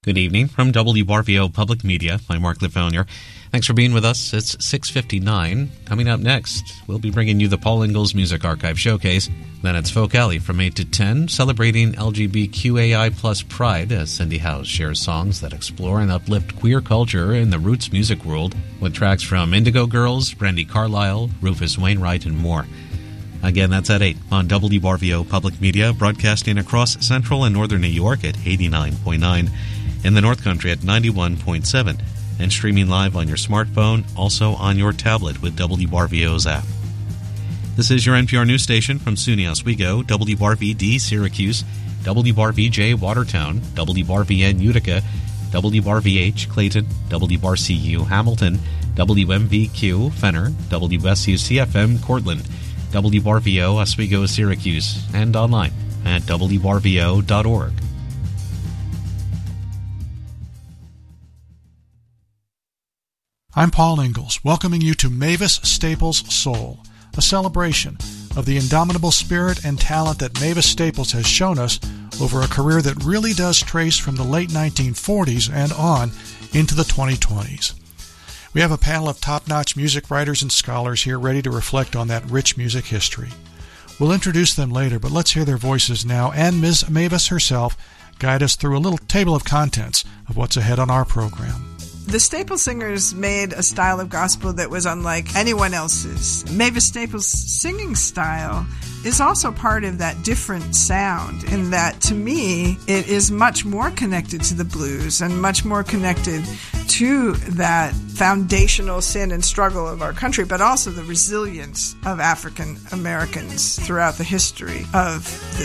Good evening from WRVO Public Media. I'm Mark Lefonier. Thanks for being with us. It's 6:59. Coming up next, we'll be bringing you the Paul Ingalls Music Archive Showcase. Then it's Folk Alley from 8 to 10, celebrating LGBTQAI plus pride as Cindy House shares songs that explore and uplift queer culture in the roots music world with tracks from Indigo Girls, Brandi Carlile, Rufus Wainwright, and more. Again, that's at 8 on WRVO Public Media, broadcasting across central and northern New York at 89.9, in the North Country at 91.7, and streaming live on your smartphone, also on your tablet with WRVO's app. This is your NPR news station from SUNY Oswego, WRVD Syracuse, WRVJ Watertown, WRVN Utica, WRVH Clayton, WRCU Hamilton, WMVQ Fenner, WSUCFM Cortland, WRVO Oswego Syracuse, and online at WRVO.org. I'm Paul Ingalls, welcoming you to Mavis Staples Soul, a celebration of the indomitable spirit and talent that Mavis Staples has shown us over a career that really does trace from the late 1940s and on into the 2020s. We have a panel of top-notch music writers and scholars here ready to reflect on that rich music history. We'll introduce them later, but let's hear their voices now, and Ms. Mavis herself guide us through a little table of contents of what's ahead on our program. The Staples Singers made a style of gospel that was unlike anyone else's. Mavis Staples' singing style is also part of that different sound in that, to me, it is much more connected to the blues and much more connected to that foundational sin and struggle of our country, but also the resilience of African Americans throughout the history of the